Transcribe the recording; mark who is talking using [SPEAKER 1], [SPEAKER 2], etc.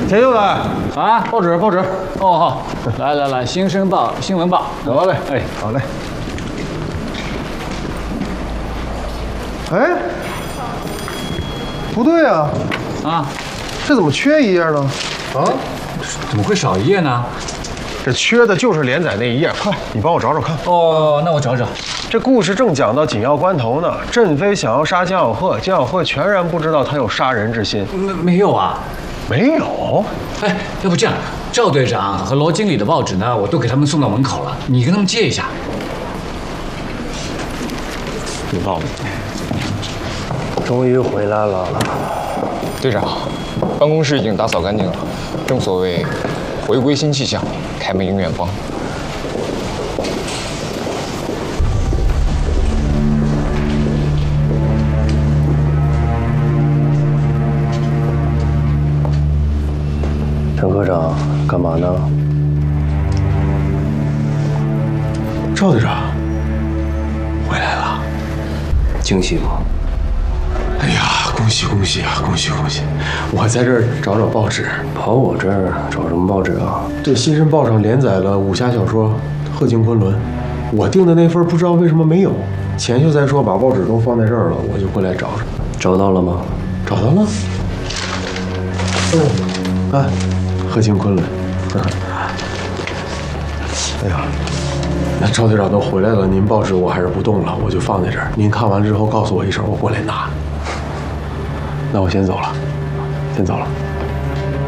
[SPEAKER 1] 田秀才
[SPEAKER 2] 啊，
[SPEAKER 1] 报纸，报纸。
[SPEAKER 2] 哦好，来，新生报、新闻报，
[SPEAKER 1] 得嘞，
[SPEAKER 2] 哎，
[SPEAKER 1] 好嘞。哎，不对啊，
[SPEAKER 2] 啊，
[SPEAKER 1] 这怎么缺一页呢？啊，
[SPEAKER 2] 怎么会少一页呢？
[SPEAKER 1] 这缺的就是连载那一页，快，你帮我找找看。
[SPEAKER 2] 哦，那我找找。
[SPEAKER 1] 这故事正讲到紧要关头呢，振飞想要杀江小鹤，江小鹤全然不知道他有杀人之心。
[SPEAKER 2] 没有啊？
[SPEAKER 1] 没有。
[SPEAKER 2] 哎，要不这样，赵队长和罗经理的报纸呢，我都给他们送到门口了，你跟他们借一下。
[SPEAKER 1] 有道理。
[SPEAKER 3] 终于回来了，
[SPEAKER 4] 队长，办公室已经打扫干净了。正所谓，回归新气象，开门迎远方。
[SPEAKER 3] 陈科长，干嘛呢？
[SPEAKER 1] 赵队长回来了，
[SPEAKER 3] 惊喜吗？
[SPEAKER 1] 哎呀，恭喜恭喜啊，恭喜恭喜！我在这儿找找报纸，
[SPEAKER 3] 跑我这儿找什么报纸啊？
[SPEAKER 1] 这《新生报》上连载了武侠小说《鹤尽昆仑》，我订的那份不知道为什么没有。钱秀才说把报纸都放在这儿了，我就过来找找。
[SPEAKER 3] 找到了吗？
[SPEAKER 1] 找到了。看，鹤尽昆仑。哎呀，那赵队长都回来了，您报纸我还是不动了，我就放在这儿。您看完之后告诉我一声，我过来拿。那我先走了，先走了。